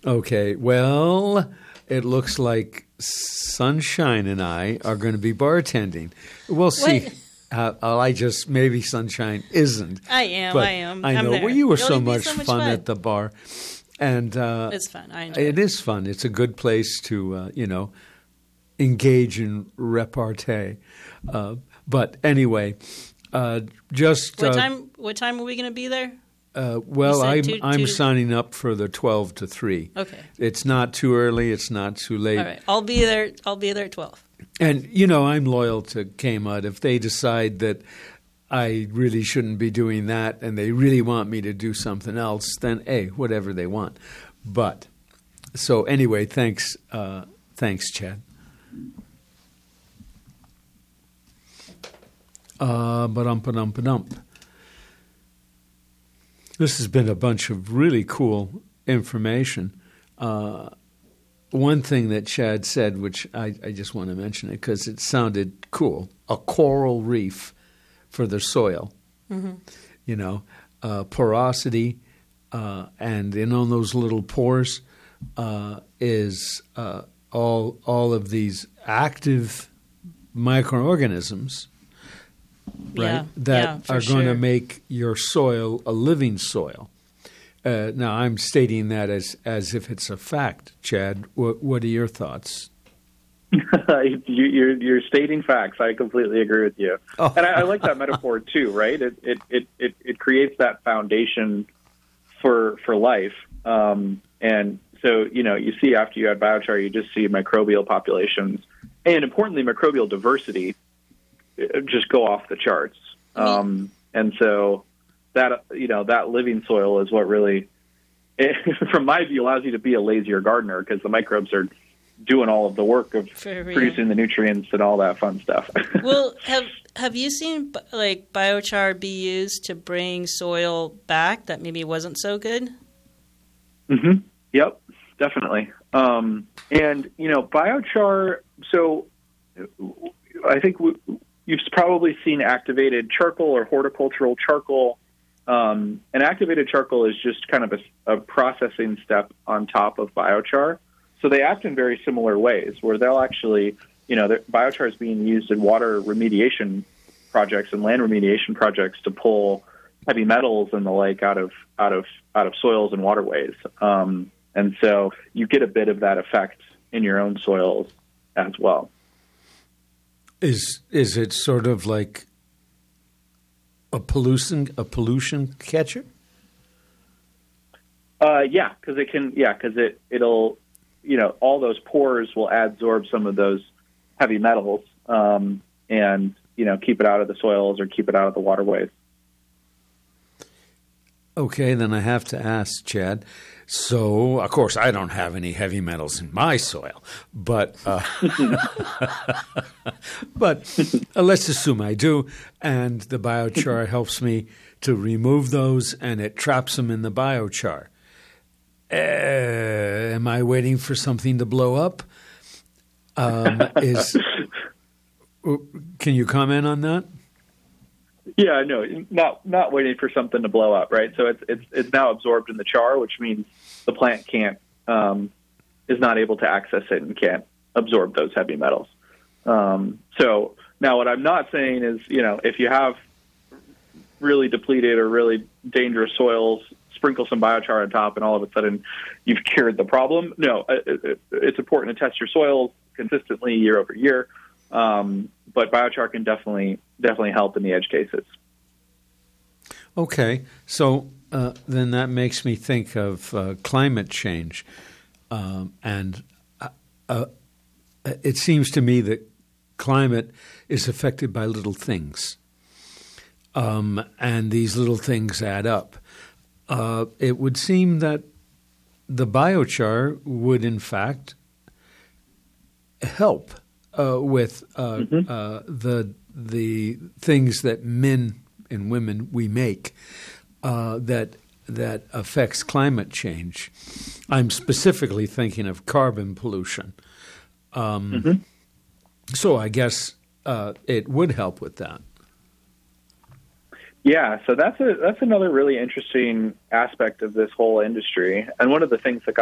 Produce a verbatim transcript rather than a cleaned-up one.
Okay, well, it looks like Sunshine and I are going to be bartending. We'll see. What? Uh, I just maybe Sunshine isn't. I am. but I am. I I'm know. there. Well, you were It'll so be much, so much fun, fun. at the bar, and uh, It's fun. I enjoy it it. is fun. It's a good place to uh, you know engage in repartee. Uh, but anyway, uh, just What uh, time? What time are we going to be there? Uh, well, said I'm two- I'm two- signing up for the twelve to three. Okay. It's not too early. It's not too late. All right. I'll be there. I'll be there at twelve. And you know, I'm loyal to K M U D. If they decide that I really shouldn't be doing that, and they really want me to do something else, then hey, whatever they want. But so anyway, thanks, uh, thanks, Chad. Uh, ba-dum, ba-dum, ba-dum. This has been a bunch of really cool information. Uh, one thing that Chad said, which I, I just want to mention it because it sounded cool, a coral reef for the soil. Mm-hmm. You know, uh, porosity uh, and in on those little pores uh, is uh, all all of these active microorganisms, right? Yeah, that yeah, for are going to sure. make your soil a living soil. Uh, now, I'm stating that as as if it's a fact. Chad, what, what are your thoughts? you, you're, you're stating facts. I completely agree with you, Oh. and I, I like that metaphor too. Right? It it, it it it creates that foundation for for life, um, and so you know you see after you add biochar, you just see microbial populations, and importantly, microbial diversity uh, just go off the charts. Um, and so that you know that living soil is what really, it, from my view, allows you to be a lazier gardener because the microbes are doing all of the work of For real. producing the nutrients and all that fun stuff. Well, have have you seen b- like biochar be used to bring soil back that maybe wasn't so good? Mm-hmm. Yep, definitely. Um, and, you know, biochar, so I think we, you've probably seen activated charcoal or horticultural charcoal. Um, and activated charcoal is just kind of a, a processing step on top of biochar. So they act in very similar ways where they'll actually, you know, the- biochar is being used in water remediation projects and land remediation projects to pull heavy metals and the like out of out of out of soils and waterways. Um, and so you get a bit of that effect in your own soils as well. Is is it sort of like a pollution a pollution catcher? Uh, yeah, because it can. Yeah, because it it'll, you know, all those pores will absorb some of those heavy metals um, and you know keep it out of the soils or keep it out of the waterways. Okay, then I have to ask, Chad. So, of course, I don't have any heavy metals in my soil, but uh, but uh, let's assume I do, and the biochar helps me to remove those, and it traps them in the biochar. Uh, am I waiting for something to blow up? Um, is can you comment on that? Yeah, no, not not waiting for something to blow up, right? So it's it's it's now absorbed in the char, which means the plant can't um, is not able to access it and can't absorb those heavy metals. Um, so now, what I'm not saying is, you know, if you have really depleted or really dangerous soils, sprinkle some biochar on top, and all of a sudden you've cured the problem. No, it, it, it's important to test your soils consistently year over year. Um, but biochar can definitely definitely help in the edge cases. Okay, so uh, then that makes me think of uh, climate change, um, and uh, uh, it seems to me that climate is affected by little things, um, and these little things add up. Uh, it would seem that the biochar would, in fact, help uh, with uh, Mm-hmm. uh, the the things that men and women we make uh, that that affects climate change. I'm specifically thinking of carbon pollution. Um, Mm-hmm. So I guess uh, it would help with that. Yeah, so that's a that's another really interesting aspect of this whole industry, and one of the things that got